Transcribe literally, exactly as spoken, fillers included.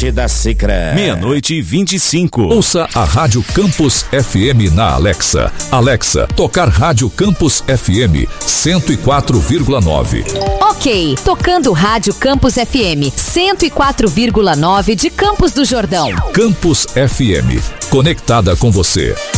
rede da Sicredi. Meia-noite e vinte e cinco. Ouça a Rádio Campus F M na Alexa. Alexa, tocar Rádio Campus F M cento e quatro vírgula nove. Ok, tocando Rádio Campus F M cento e quatro vírgula nove de Campos do Jordão. Campus F M, conectada com você.